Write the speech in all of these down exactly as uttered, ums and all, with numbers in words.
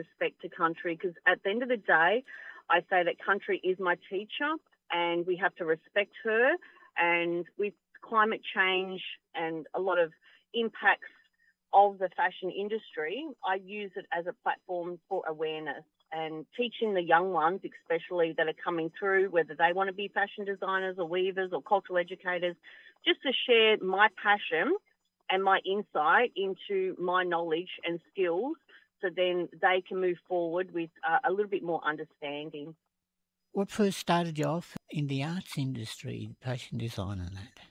respect to country, because at the end of the day, I say that country is my teacher and we have to respect her. And with climate change and a lot of impacts of the fashion industry, I use it as a platform for awareness and teaching the young ones, especially that are coming through, whether they want to be fashion designers or weavers or cultural educators, just to share my passion and my insight into my knowledge and skills, so then they can move forward with uh, a little bit more understanding. What first started you off in the arts industry, fashion design and that?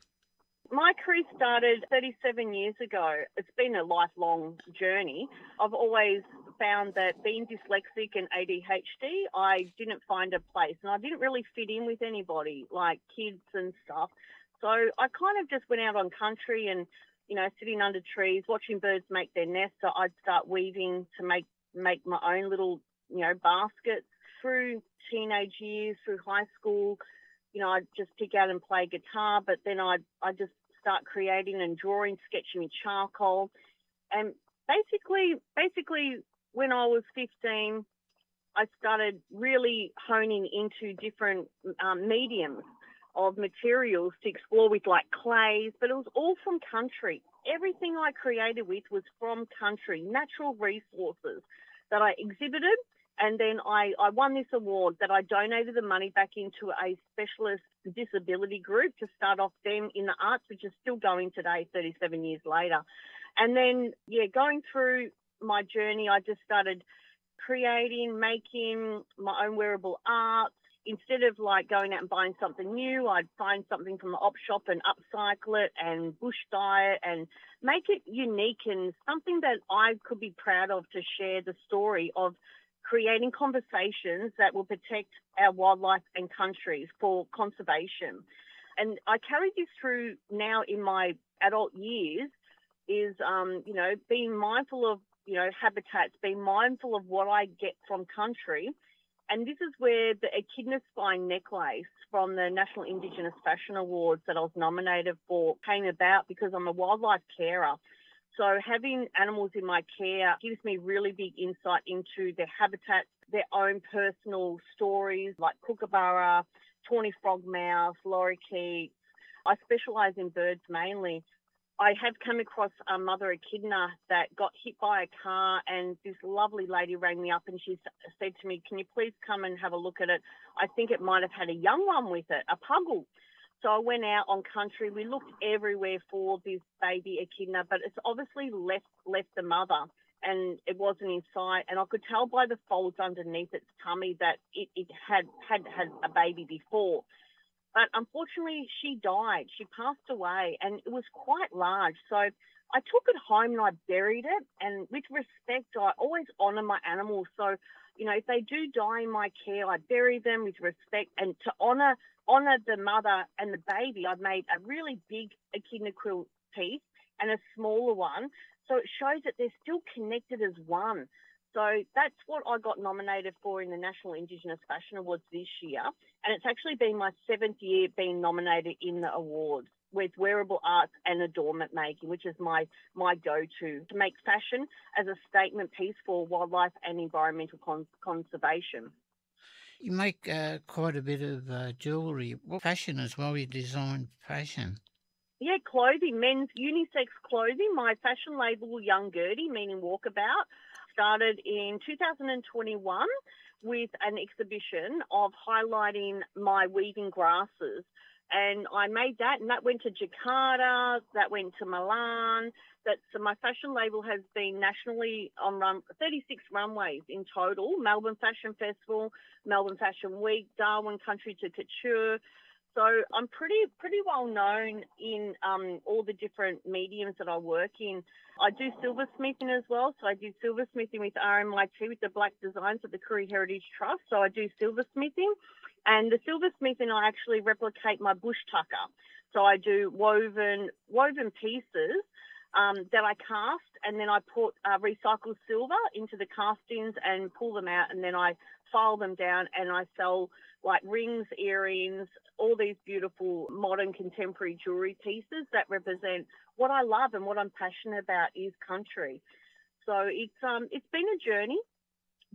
My career started thirty-seven years ago. It's been a lifelong journey. I've always found that being dyslexic and A D H D, I didn't find a place, and I didn't really fit in with anybody, like kids and stuff. So I kind of just went out on country and, you know, sitting under trees, watching birds make their nests. So I'd start weaving to make, make my own little, you know, baskets. Through teenage years, through high school, you know, I'd just pick out and play guitar, but then I'd, I'd just start creating and drawing, sketching with charcoal. And basically, basically, when I was fifteen, I started really honing into different um, mediums of materials to explore with, like clays, but it was all from country. Everything I created with was from country, natural resources that I exhibited. And then I, I won this award that I donated the money back into a specialist disability group to start off them in the arts, which is still going today, thirty-seven years later. And then, yeah, going through my journey, I just started creating, making my own wearable art. Instead of like going out and buying something new, I'd find something from the op shop and upcycle it and bush dye it and make it unique and something that I could be proud of, to share the story of creating conversations that will protect our wildlife and countries for conservation. And I carry this through now in my adult years, is, um, you know, being mindful of, you know, habitats, being mindful of what I get from country. And this is where the echidna spine necklace from the National Indigenous Fashion Awards that I was nominated for came about, because I'm a wildlife carer. So having animals in my care gives me really big insight into their habitats, their own personal stories, like kookaburra, tawny frogmouth, lorikeets. I specialise in birds mainly. I have come across a mother echidna that got hit by a car, and this lovely lady rang me up and she said to me, "Can you please come and have a look at it? I think it might have had a young one with it, a puggle." So I went out on country. We looked everywhere for this baby echidna, but it's obviously left left the mother and it wasn't in sight. And I could tell by the folds underneath its tummy that it, it had, had had a baby before. But unfortunately, she died. She passed away, and it was quite large. So I took it home and I buried it. And with respect, I always honour my animals. So, you know, if they do die in my care, I bury them with respect. And to honour honour the mother and the baby, I've made a really big echidna quilt piece and a smaller one. So it shows that they're still connected as one. So that's what I got nominated for in the National Indigenous Fashion Awards this year. And it's actually been my seventh year being nominated in the awards with wearable arts and adornment making, which is my, my go-to, to make fashion as a statement piece for wildlife and environmental con- conservation. You make uh, quite a bit of uh, jewellery. What fashion as well? You design fashion. Yeah, clothing, men's unisex clothing. My fashion label, Young Gertie, meaning walkabout, started in two thousand twenty-one with an exhibition of highlighting my weaving grasses. And I made that, and that went to Jakarta, that went to Milan. That, so my fashion label has been nationally on run, thirty-six runways in total: Melbourne Fashion Festival, Melbourne Fashion Week, Darwin Country to Couture. So I'm pretty pretty well known in um, all the different mediums that I work in. I do silversmithing as well. So I do silversmithing with R M I T, with the Black Designs at the Koori Heritage Trust. So I do silversmithing. And the silversmithing, I actually replicate my bush tucker. So I do woven woven pieces um, that I cast, and then I put uh, recycled silver into the castings and pull them out, and then I file them down and I sell like rings, earrings, all these beautiful modern contemporary jewellery pieces that represent what I love and what I'm passionate about is country. So it's um it's been a journey.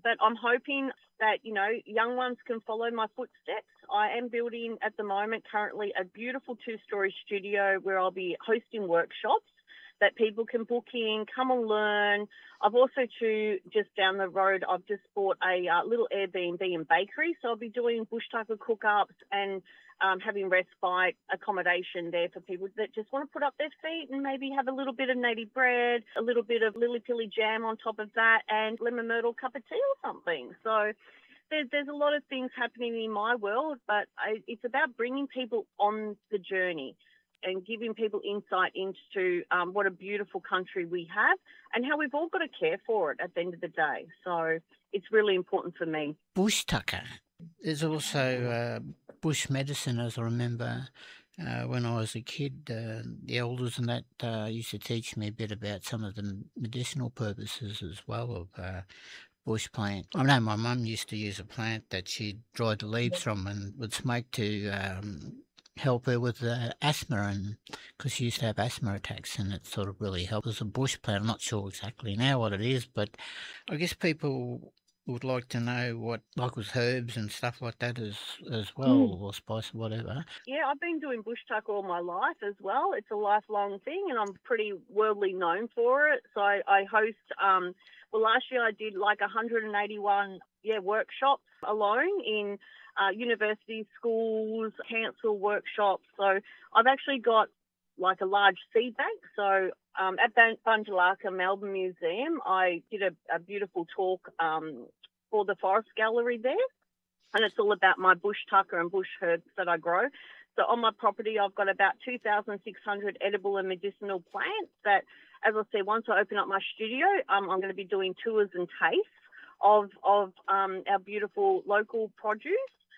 but I'm hoping that, you know, young ones can follow my footsteps. I am building at the moment currently a beautiful two-story studio where I'll be hosting workshops that people can book in, come and learn. I've also, too, just down the road, I've just bought a uh, little Airbnb and bakery. So I'll be doing bush tucker cook-ups and um, having respite accommodation there for people that just want to put up their feet and maybe have a little bit of native bread, a little bit of lily-pilly jam on top of that, and lemon myrtle cup of tea or something. So there's, there's a lot of things happening in my world, but I, it's about bringing people on the journey and giving people insight into um, what a beautiful country we have and how we've all got to care for it at the end of the day. So it's really important for me. Bush tucker. There's also uh, bush medicine, as I remember uh, when I was a kid. Uh, the elders and that uh, used to teach me a bit about some of the medicinal purposes as well of uh, bush plant. I know my mum used to use a plant that she'd dried the leaves from and would smoke to um, help her with uh, asthma, and because she used to have asthma attacks, and it sort of really helped. As a bush plant, I'm not sure exactly now what it is, but I guess people would like to know what, like with herbs and stuff like that as as well, mm. or spice or whatever. Yeah, I've been doing bush tucker all my life as well. It's a lifelong thing, and I'm pretty worldly known for it. So I, I host, um, well, last year I did like one hundred eighty-one yeah workshops alone in uh, universities, schools, council workshops. So I've actually got like a large seed bank. So um, at Bunjalaka Melbourne Museum, I did a, a beautiful talk um, for the Forest Gallery there. And it's all about my bush tucker and bush herbs that I grow. So on my property, I've got about two thousand six hundred edible and medicinal plants that, as I said, once I open up my studio, um, I'm going to be doing tours and tastes of, of um, our beautiful local produce.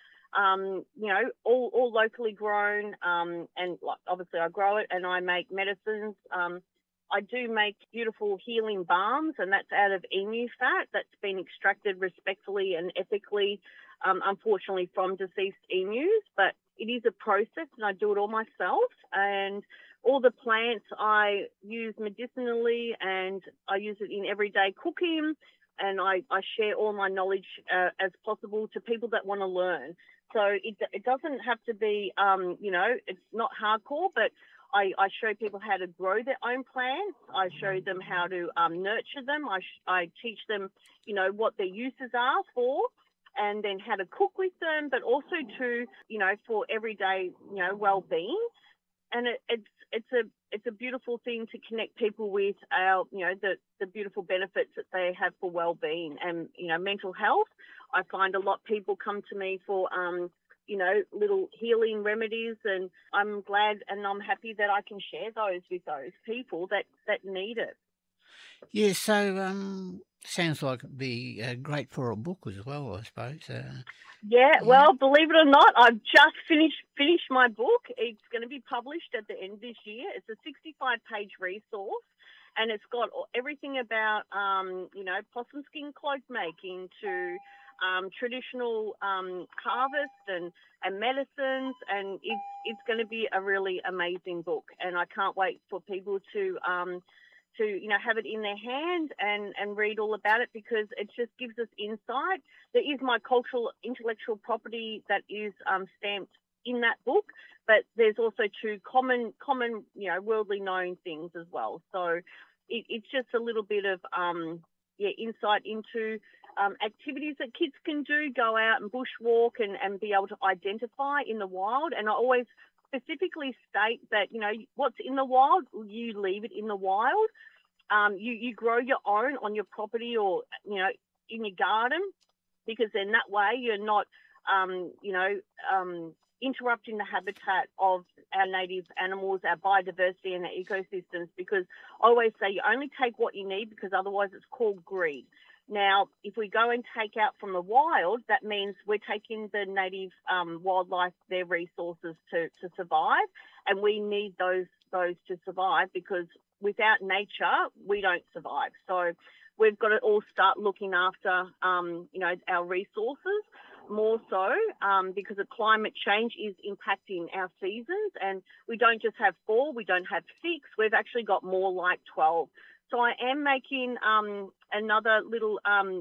Um, you know, all, all locally grown, um, and like, obviously I grow it and I make medicines. Um, I do make beautiful healing balms, and that's out of emu fat that's been extracted respectfully and ethically, um, unfortunately, from deceased emus. But it is a process, and I do it all myself. And all the plants I use medicinally, and I use it in everyday cooking, and I, I share all my knowledge uh, as possible to people that want to learn. So it, it doesn't have to be, um, you know, it's not hardcore, but I, I show people how to grow their own plants. I show them how to um, nurture them. I, sh- I teach them, you know, what their uses are for, and then how to cook with them, but also to, you know, for everyday, you know, well-being. And it, it's it's a it's a beautiful thing to connect people with our, you know, the, the beautiful benefits that they have for well-being and, you know, mental health. I find a lot of people come to me for, um, you know, little healing remedies, and I'm glad and I'm happy that I can share those with those people that, that need it. Yeah, so um, sounds like it'd be uh, great for a book as well, I suppose. Uh, yeah, yeah, well, believe it or not, I've just finished finished my book. It's going to be published at the end of this year. It's a sixty-five page resource, and it's got everything about, um, you know, possum skin cloak making to um, traditional um, harvest and, and medicines, and it's it's going to be a really amazing book, and I can't wait for people to um, to you know have it in their hand and, and read all about it, because it just gives us insight. There is my cultural intellectual property that is um, stamped in that book, but there's also two common common you know worldly known things as well. So it, it's just a little bit of um, yeah insight into Um, activities that kids can do, go out and bushwalk and, and be able to identify in the wild. And I always specifically state that, you know, what's in the wild, you leave it in the wild. Um, you, you grow your own on your property or, you know, in your garden, because then that way you're not, um, you know, um, interrupting the habitat of our native animals, our biodiversity and our ecosystems, because I always say you only take what you need, because otherwise it's called greed. Now, if we go and take out from the wild, that means we're taking the native um, wildlife, their resources to, to survive, and we need those those to survive, because without nature, we don't survive. So we've got to all start looking after, um, you know, our resources more so, um, because the climate change is impacting our seasons, and we don't just have four, we don't have six, we've actually got more like twelve. So I am making um, another little um,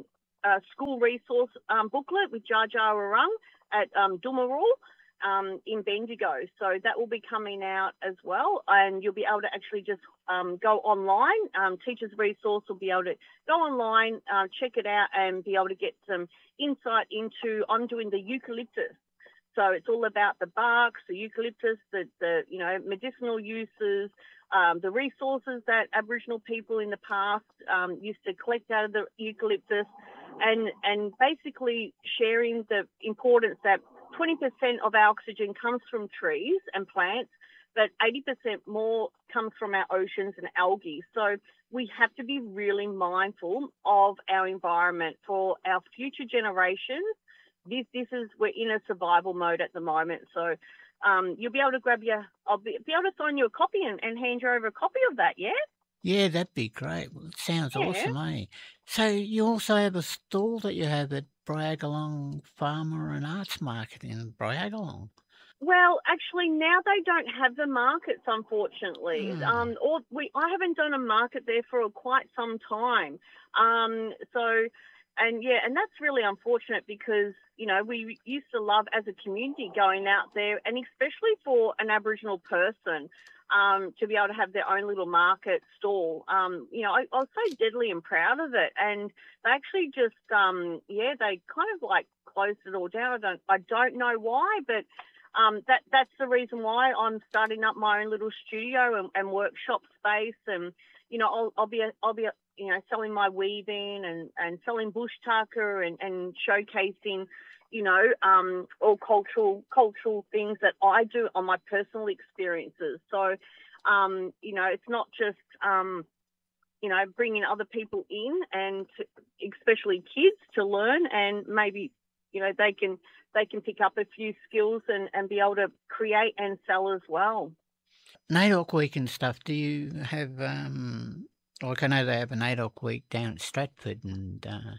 a school resource um, booklet with Dja Dja Wurrung at um, Doomarul um, in Bendigo. So that will be coming out as well, and you'll be able to actually just um, go online. Um, Teachers Resource will be able to go online, uh, check it out, and be able to get some insight into. I'm doing the eucalyptus. So it's all about the barks, the eucalyptus, the, the you know, medicinal uses, um, the resources that Aboriginal people in the past um, used to collect out of the eucalyptus, and, and basically sharing the importance that twenty percent of our oxygen comes from trees and plants, but eighty percent more comes from our oceans and algae. So we have to be really mindful of our environment for our future generations. This this is, we're in a survival mode at the moment. So um, you'll be able to grab your, I'll be, be able to sign you a copy and, and hand you over a copy of that, yeah? Yeah, that'd be great. Well, it sounds Yeah. awesome, eh? So you also have a stall that you have at Braggalong Farmer and Arts Market in Braggalong. Well, actually, now they don't have the markets, unfortunately. Hmm. Um, or we, I haven't done a market there for quite some time. Um, so, and yeah, and that's really unfortunate because, you know, we used to love as a community going out there, and especially for an Aboriginal person, um, to be able to have their own little market stall. Um, you know, I, I was so deadly and proud of it. And they actually just, um, yeah, they kind of like closed it all down. I don't, I don't know why, but Um, that that's the reason why I'm starting up my own little studio and, and workshop space, and you know I'll, I'll be I'll be you know selling my weaving and, and selling bush tucker and, and showcasing you know um, all cultural cultural things that I do on my personal experiences. So um, you know it's not just um, you know bringing other people in, and to, especially kids to learn, and maybe you know they can. they can pick up a few skills and, and be able to create and sell as well. NAIDOC Week and stuff, do you have, um, like I know they have a NAIDOC Week down at Stratford and uh,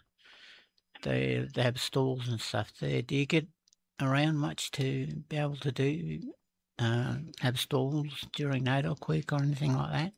they, they have stalls and stuff there. Do you get around much to be able to do, uh, have stalls during NAIDOC Week or anything like that?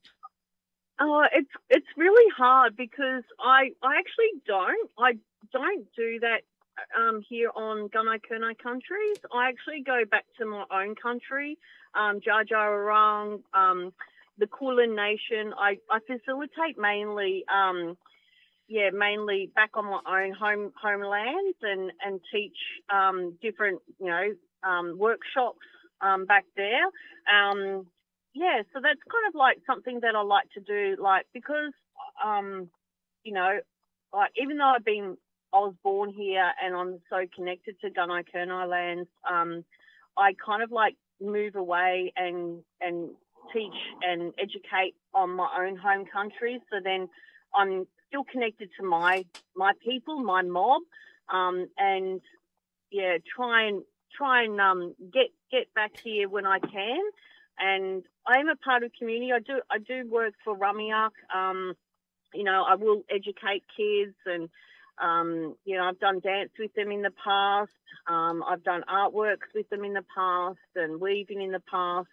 Oh, it's it's really hard because I I actually don't. I don't do that Um, here on Gunai Kurnai countries. I actually go back to my own country, um, Dja Dja Wurrung, um, the Kulin Nation. I, I facilitate mainly, um, yeah, mainly back on my own home homelands and and teach um, different, you know, um, workshops um, back there. Um, yeah, so that's kind of like something that I like to do, like because, um, you know, like even though I've been I was born here and I'm so connected to Gunai Kurnai lands. Um, I kind of like move away and and teach and educate on my own home country. So then I'm still connected to my my people, my mob, um, and yeah, try and try and um, get get back here when I can. And I am a part of the community. I do I do work for Rumiak. Um, you know, I will educate kids and. Um, you know, I've done dance with them in the past. Um, I've done artworks with them in the past and weaving in the past.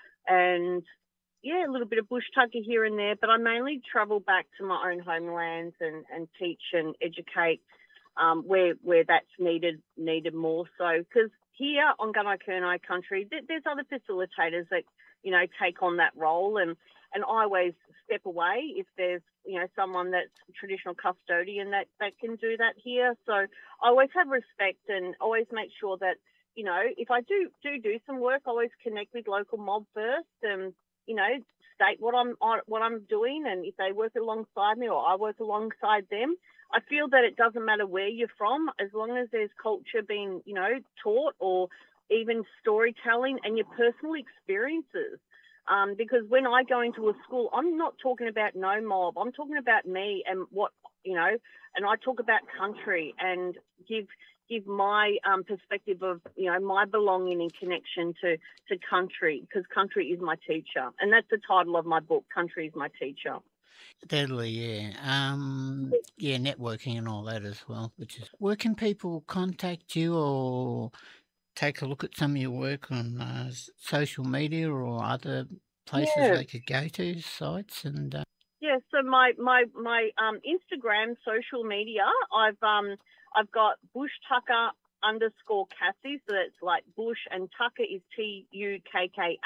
And, yeah, a little bit of bush tucker here and there. But I mainly travel back to my own homelands and, and teach and educate um, where where that's needed needed more so. Because here on Gunai Kurnai country, th- there's other facilitators that, you know, take on that role. And, and I always step away if there's, you know, someone that's a traditional custodian that, that can do that here. So I always have respect and always make sure that, you know, if I do do, do some work, I always connect with local mob first and, you know, state what I'm what I'm doing, and if they work alongside me or I work alongside them. I feel that it doesn't matter where you're from, as long as there's culture being, you know, taught or even storytelling and your personal experiences. Um, because when I go into a school, I'm not talking about no mob. I'm talking about me and what, you know, and I talk about country and give give my um, perspective of, you know, my belonging and connection to, to country, because country is my teacher. And that's the title of my book, Country is My Teacher. Deadly, yeah. Um, yeah, networking and all that as well. Which is, where can people contact you or take a look at some of your work on uh, social media or other places Yeah. they could go to, sites and... Uh... Yeah, so my my my um, Instagram social media, I've um I've got Bush Tucker underscore Cassie, so that's like Bush and Tucker is T U K K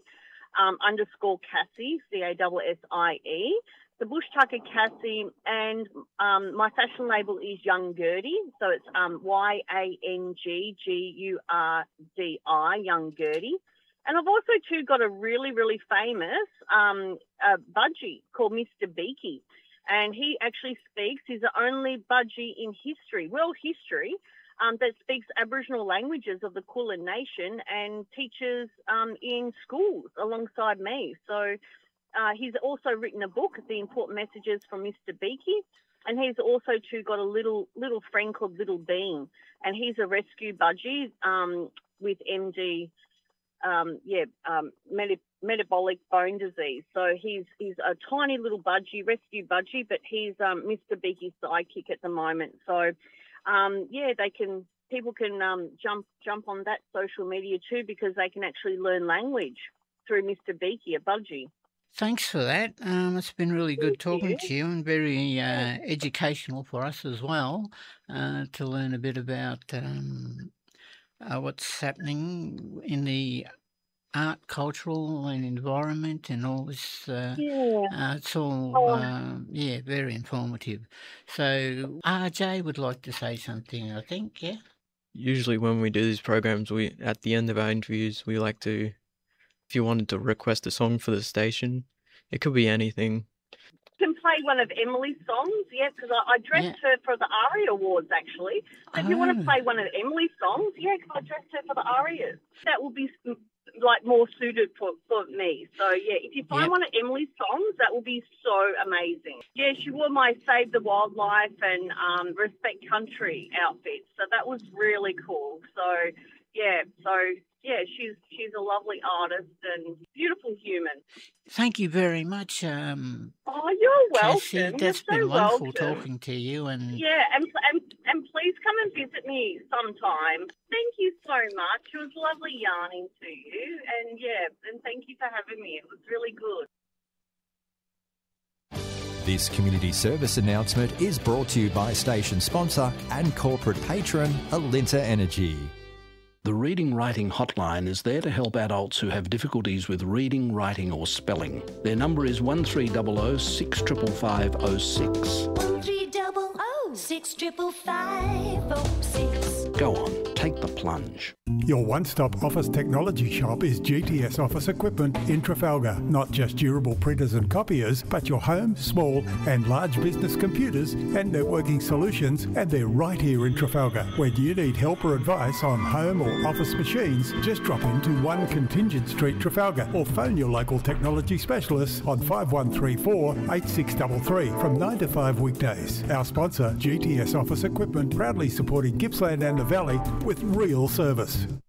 A um, underscore Cassie, C A S S I E. The Bush Tucker Cassie, and um, my fashion label is Young Gertie, so it's um, Y A N G G U R D I, Young Gertie. And I've also too got a really, really famous um, uh, budgie called Mister Beaky, and he actually speaks. He's the only budgie in history, world history, um, that speaks Aboriginal languages of the Kulin Nation and teaches um, in schools alongside me. So uh, he's also written a book, The Important Messages from Mister Beaky, and he's also too got a little little friend called Little Bean, and he's a rescue budgie um, with M D. Um, yeah, um, meta- metabolic bone disease. So he's he's a tiny little budgie, rescue budgie, but he's um, Mister Beaky's sidekick at the moment. So um, yeah, they can people can um, jump jump on that social media too, because they can actually learn language through Mister Beaky, a budgie. Thanks for that. Um, it's been really good Thank talking you. to you, and very uh, educational for us as well, uh, to learn a bit about um, uh, what's happening in the art, cultural and environment and all this. Uh, Yeah. uh, it's all, Oh, um, yeah, very informative. So R J would like to say something, I think, yeah? Usually when we do these programs, we at the end of our interviews, we like to, if you wanted to request a song for the station, it could be anything. can play one of Emily's songs, yeah, because I, I dressed Yeah. her for the ARIA Awards, actually. So if you want to Oh. play one of Emily's songs, yeah, because I dressed her for the ARIAs. That will be s- like more suited for, for me. So yeah, if you find Yep. one of Emily's songs, that will be so amazing. Yeah, she wore my Save the Wildlife and um, Respect Country outfit, so that was really cool. So yeah, so yeah, she's she's a lovely artist and beautiful human. Thank you very much, um, Oh, you're welcome. Cassie. You're That's so been wonderful welcome. talking to you. And Yeah, and, and and please come and visit me sometime. Thank you so much. It was lovely yarning to you, and yeah, and thank you for having me. It was really good. This community service announcement is brought to you by station sponsor and corporate patron Alinta Energy. The Reading Writing Hotline is there to help adults who have difficulties with reading, writing or spelling. Their number is one three zero zero six five five five zero six. One three double oh six triple five oh six. Go on, take the plunge. Your one-stop office technology shop is G T S Office Equipment in Trafalgar. Not just durable printers and copiers, but your home, small and large business computers and networking solutions, and they're right here in Trafalgar. When you need help or advice on home or office machines, just drop into one Contingent Street, Trafalgar, or phone your local technology specialists on five one three four eight six three three from nine to five weekdays. Our sponsor, G T S Office Equipment, proudly supporting Gippsland and the Valley with real service.